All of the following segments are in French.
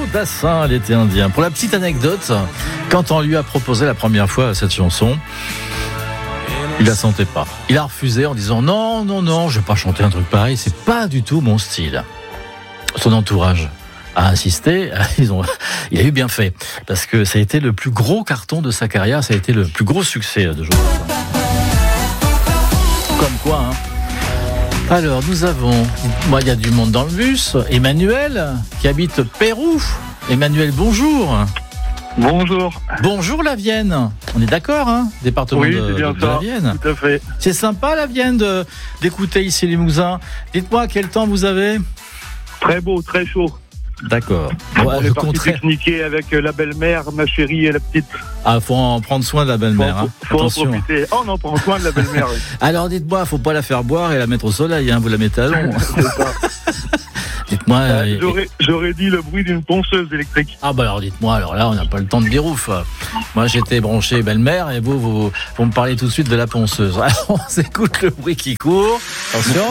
Dassin, l'été indien. Pour la petite anecdote, quand on lui a proposé la première fois cette chanson, il la sentait pas. Il a refusé en disant non, je vais pas chanter un truc pareil, c'est pas du tout mon style. Son entourage a insisté, il a eu bien fait, parce que ça a été le plus gros carton de sa carrière, ça a été le plus gros succès de Joe Dassin. Comme quoi, hein. Alors, nous avons, il y a du monde dans le bus, Emmanuel, qui habite Pérou. Emmanuel, bonjour. Bonjour. Bonjour la Vienne. On est d'accord, hein, département oui, de la Vienne. Tout à fait. C'est sympa la Vienne d'écouter ici les Mousins. Dites-moi, quel temps vous avez ? Très beau, très chaud. D'accord. On est parti pique-niquer avec la belle-mère, ma chérie et la petite. Ah, faut en prendre soin de la belle-mère. Faut en profiter. Oh, on en prend soin de la belle-mère. Oui. Alors, dites-moi, faut pas la faire boire et la mettre au soleil, hein, vous la mettez à l'ombre. C'est ça. Dites-moi. J'aurais dit le bruit d'une ponceuse électrique. Ah, bah alors dites-moi, alors là, on n'a pas le temps de dire ouf. Moi, j'étais branché belle-mère et vous me parlez tout de suite de la ponceuse. Alors, on s'écoute le bruit qui court. Attention.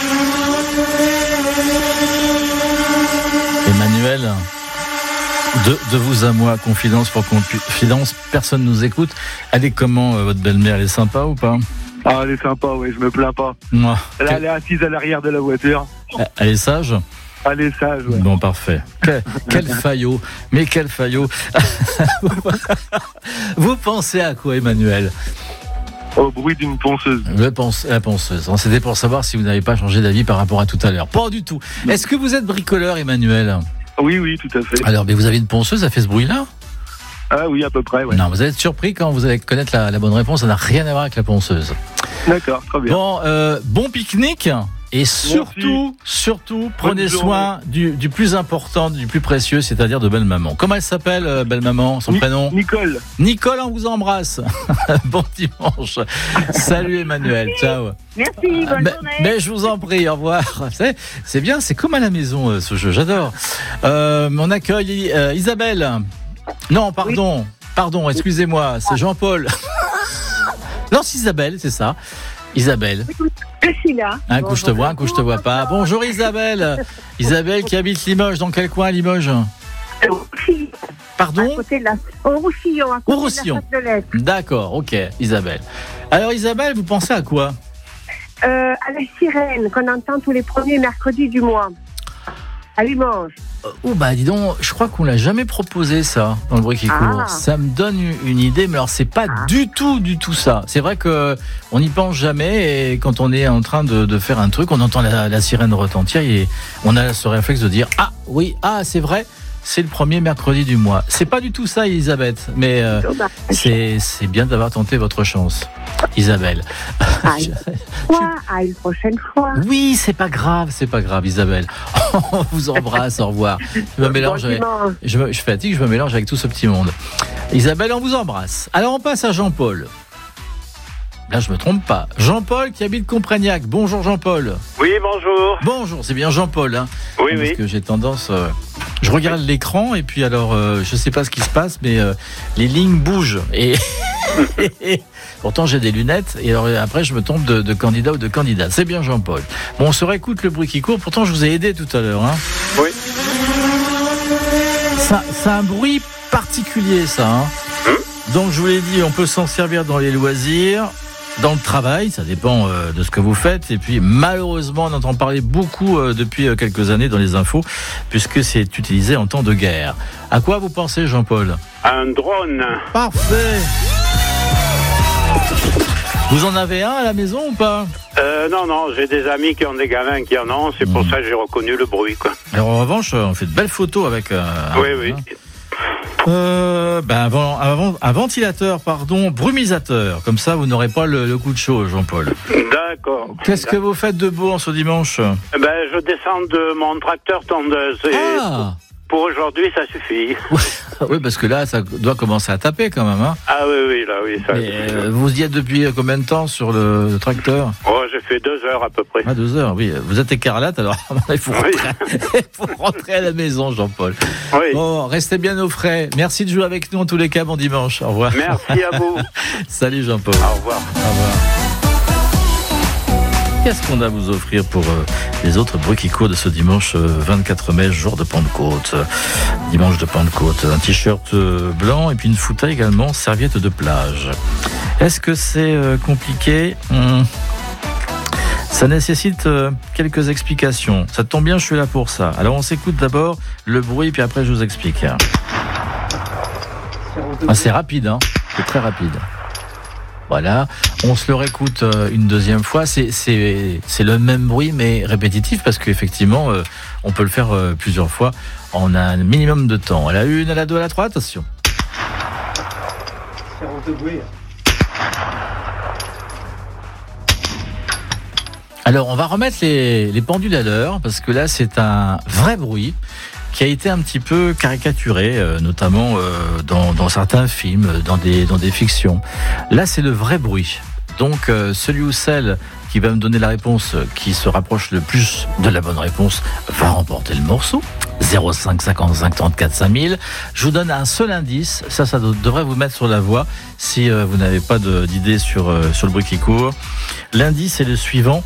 Emmanuel, de vous à moi, confidence pour confidence, personne nous écoute. Elle est comment, votre belle-mère? Elle est sympa ou pas? Ah, elle est sympa, oui, je me plains pas. Moi. Elle est assise à l'arrière de la voiture. Elle est sage? Elle est sage, ouais. Bon, parfait. Quel faillot. Mais quel faillot. Vous pensez à quoi, Emmanuel? Au bruit d'une ponceuse. La ponceuse. C'était pour savoir si vous n'avez pas changé d'avis par rapport à tout à l'heure. Pas du tout. Est-ce que vous êtes bricoleur, Emmanuel? Oui, tout à fait. Alors, mais vous avez une ponceuse, ça fait ce bruit-là? Ah oui, à peu près, ouais. Non, vous allez être surpris quand vous allez connaître la bonne réponse. Ça n'a rien à voir avec la ponceuse. D'accord, très bien. Bon pique-nique. Et surtout, prenez soin du plus important, du plus précieux, c'est-à-dire de belle-maman. Comment elle s'appelle, belle-maman, son prénom? Nicole. Nicole, on vous embrasse. Bon dimanche. Salut Emmanuel, ciao. Merci, bonne journée. Mais je vous en prie, au revoir. C'est bien, c'est comme à la maison ce jeu, j'adore. On accueille Isabelle. Non, pardon, excusez-moi, c'est Jean-Paul. Non, c'est Isabelle, c'est ça. Isabelle. Je suis là. Un coup je te vois, un coup je te vois pas. Bonjour Isabelle. Isabelle qui habite Limoges. Dans quel coin Limoges? Pardon? Au Roussillon. Au Roussillon. D'accord, ok, Isabelle. Alors Isabelle, vous pensez à quoi? À la sirène qu'on entend tous les premiers mercredis du mois. À Limoges. Oh bah dis donc, je crois qu'on l'a jamais proposé ça dans le bruit qui court. Ça me donne une idée, mais alors c'est pas du tout ça. C'est vrai que on n'y pense jamais et quand on est en train de faire un truc, on entend la sirène retentir et on a ce réflexe de dire ah oui, c'est vrai. C'est le premier mercredi du mois. C'est pas du tout ça, Elisabeth, mais c'est bien d'avoir tenté votre chance, Isabelle. À une prochaine fois. Oui, c'est pas grave, Isabelle. On vous embrasse, au revoir. Je fatigue, je me mélange avec tout ce petit monde. Isabelle, on vous embrasse. Alors, on passe à Jean-Paul. Là, je me trompe pas. Jean-Paul qui habite Compragnac. Bonjour Jean-Paul. Oui, bonjour. Bonjour, c'est bien Jean-Paul. Hein. Oui. Parce que j'ai tendance... je regarde l'écran et puis alors, je sais pas ce qui se passe, mais les lignes bougent. Et pourtant, j'ai des lunettes. Et alors après, je me trompe de candidat ou de candidate. C'est bien Jean-Paul. Bon, on se réécoute le bruit qui court. Pourtant, je vous ai aidé tout à l'heure. Hein. Oui. C'est un bruit particulier, ça. Hein. Donc, je vous l'ai dit, on peut s'en servir dans les loisirs. Dans le travail, ça dépend de ce que vous faites. Et puis, malheureusement, on entend parler beaucoup depuis quelques années dans les infos, puisque c'est utilisé en temps de guerre. À quoi vous pensez, Jean-Paul? Un drone. Parfait. Vous en avez un à la maison ou pas? Non, j'ai des amis qui ont des gamins qui en ont. C'est pour ça que j'ai reconnu le bruit, quoi. Alors, en revanche, on fait de belles photos avec... Oui. Un ventilateur, brumisateur. Comme ça, vous n'aurez pas le coup de chaud, Jean-Paul. D'accord. Qu'est-ce que vous faites de beau en ce dimanche? Je descends de mon tracteur tondeuse. Pour aujourd'hui, ça suffit. Oui, parce que là, ça doit commencer à taper quand même. Hein. Ah oui, ça. Vous y êtes depuis combien de temps sur le tracteur? J'ai fait 2 heures à peu près. 2 heures, oui. Vous êtes écarlate, alors il faut rentrer à la maison, Jean-Paul. Oui. Bon, restez bien au frais. Merci de jouer avec nous en tous les cas. Bon dimanche. Au revoir. Merci à vous. Salut, Jean-Paul. Au revoir. Au revoir. qu'est-ce qu'on a à vous offrir pour les autres bruits qui courent de ce dimanche 24 mai, jour de Pentecôte. Dimanche de Pentecôte. Un t-shirt blanc et puis une fouta également, serviette de plage. Est-ce que c'est compliqué ? Ça nécessite quelques explications. Ça tombe bien, je suis là pour ça. Alors on s'écoute d'abord le bruit, puis après je vous explique. C'est rapide, hein ? C'est très rapide. Voilà, on se le réécoute une deuxième fois. C'est le même bruit, mais répétitif, parce qu'effectivement, on peut le faire plusieurs fois en un minimum de temps. À la 1, à la 2, à la 3, attention. Alors, on va remettre les pendules à l'heure, parce que là, c'est un vrai bruit qui a été un petit peu caricaturé, notamment dans certains films, dans des fictions. Là, c'est le vrai bruit. Donc, celui ou celle qui va me donner la réponse qui se rapproche le plus de la bonne réponse va remporter le morceau. 05 55 34 5000. Je vous donne un seul indice. Ça devrait vous mettre sur la voie si vous n'avez pas d'idée sur le bruit qui court. L'indice est le suivant.